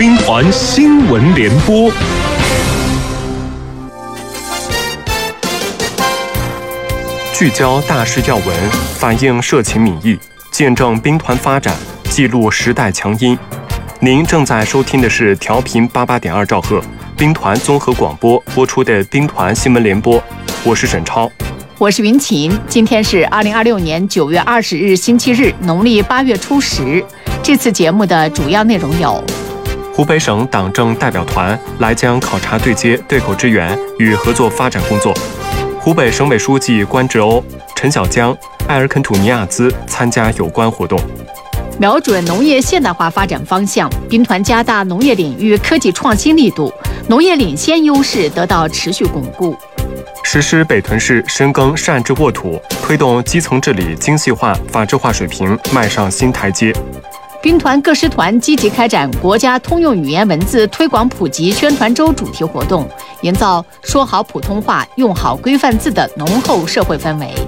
兵团新闻联播。聚焦大事要闻，反映社情民意，见证兵团发展，记录时代强音。您正在收听的是调频88.2兆赫兵团综合广播播出的兵团新闻联播，我是沈超， 我是云琴。今天是2026年9月20日星期日，农历8月初10。这次节目的主要内容有： 湖北省党政代表团来江考察对接对口支援与合作发展工作。湖北省委书记关志欧、陈小江、埃尔肯土尼亚兹参加有关活动。 瞄准农业现代化发展方向，兵团加大农业领域科技创新力度，农业领先优势得到持续巩固。 实施北屯市深耕善治沃土，推动基层治理精细化、法治化水平迈上新台阶。 兵团各师团积极开展国家通用语言文字推广普及宣传周主题活动，营造说好普通话、用好规范字的浓厚社会氛围。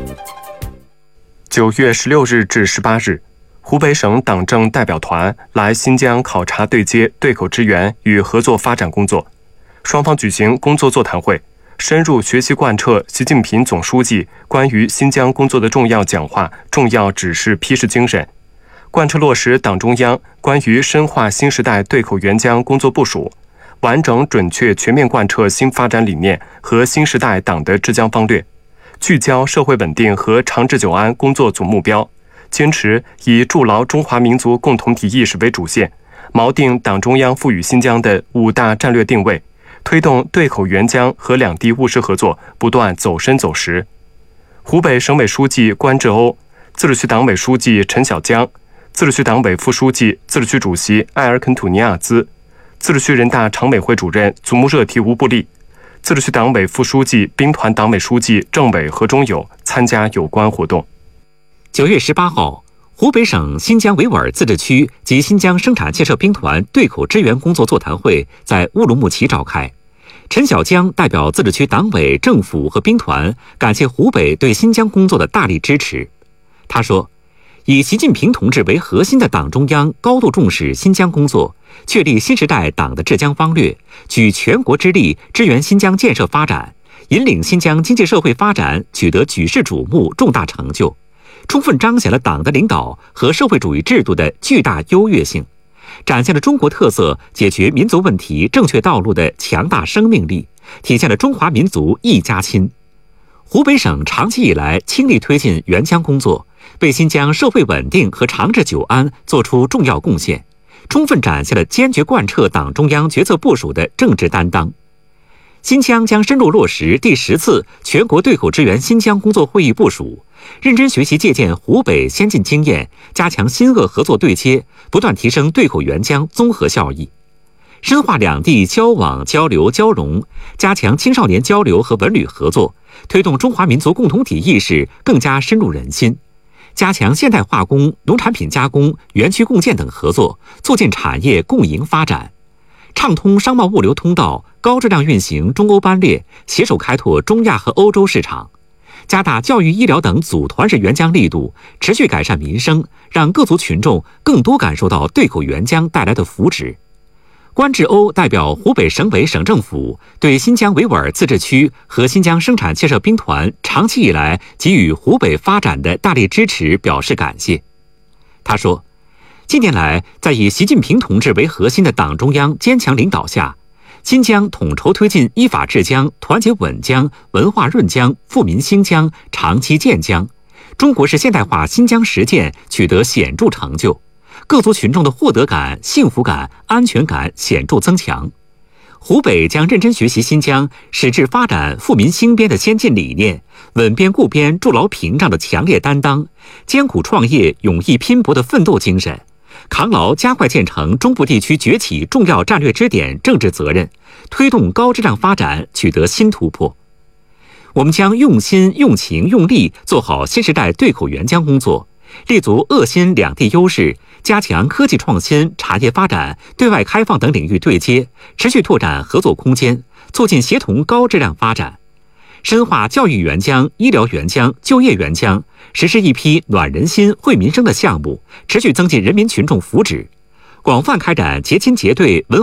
9月16日至18日，湖北省党政代表团来新疆考察对接对口支援与合作发展工作，双方举行工作座谈会，深入学习贯彻习近平总书记关于新疆工作的重要讲话、重要指示批示精神，贯彻落实党中央关于深化新时代对口援疆工作部署，完整准确全面贯彻新发展理念和新时代党的治疆方略，聚焦社会稳定和长治久安工作总目标，坚持以筑牢中华民族共同体意识为主线，锚定党中央赋予新疆的5大战略定位，推动对口援疆和两地务实合作不断走深走实。湖北省委书记关志欧、自治区党委书记陈小江、自治区党委副书记、自治区主席埃尔肯土尼亚兹、自治区人大常委会主任祖木热提乌布利、自治区党委副书记、兵团党委书记、政委何忠友参加有关活动。 9月18号，湖北省新疆维吾尔自治区及新疆生产建设兵团对口支援工作座谈会在乌鲁木齐召开。陈小江代表自治区党委、政府和兵团感谢湖北对新疆工作的大力支持。他说，以习近平同志为核心的党中央高度重视新疆工作，确立新时代党的治疆方略，举全国之力支援新疆建设发展，引领新疆经济社会发展取得举世瞩目重大成就，充分彰显了党的领导和社会主义制度的巨大优越性，展现了中国特色解决民族问题正确道路的强大生命力，体现了中华民族一家亲。湖北省长期以来倾力推进援疆工作，为新疆社会稳定和长治久安作出重要贡献，充分展现了坚决贯彻党中央决策部署的政治担当。新疆将深入落实第10次全国对口支援新疆工作会议部署，认真学习借鉴湖北先进经验，加强新鄂合作对接，不断提升对口援疆综合效益，深化两地交往交流交融，加强青少年交流和文旅合作，推动中华民族共同体意识更加深入人心，加强现代化工、农产品加工、园区共建等合作，促进产业共赢发展，畅通商贸物流通道，高质量运行中欧班列，携手开拓中亚和欧洲市场，加大教育医疗等组团式援疆力度，持续改善民生，让各族群众更多感受到对口援疆带来的福祉。关志欧代表湖北省委省政府对新疆维吾尔自治区和新疆生产建设兵团长期以来给予湖北发展的大力支持表示感谢。他说，近年来，在以习近平同志为核心的党中央坚强领导下，新疆统筹推进依法治疆、团结稳疆、文化润疆、富民兴疆、长期建疆，中国式现代化新疆实践取得显著成就，各族群众的获得感、幸福感、安全感显著增强。湖北将认真学习新疆矢志发展富民兴边的先进理念，稳边固边筑牢屏障的强烈担当，艰苦创业、勇毅拼搏的奋斗精神，扛牢加快建成中部地区崛起重要战略支点政治责任，推动高质量发展取得新突破。我们将用心、用情、用力做好新时代对口援疆工作，立足鄂新两地优势，加强科技创新、产业发展、对外开放等领域对接，持续拓展合作空间，促进协同高质量发展。深化教育援疆、医疗援疆、就业援疆，实施一批暖人心、惠民生的项目，持续增进人民群众福祉，广泛开展结亲结对文